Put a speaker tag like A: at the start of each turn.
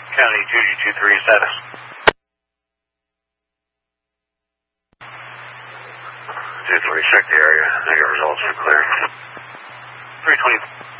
A: County Duty 2-3 status. 2-3, check the area. I got results for clear. 320.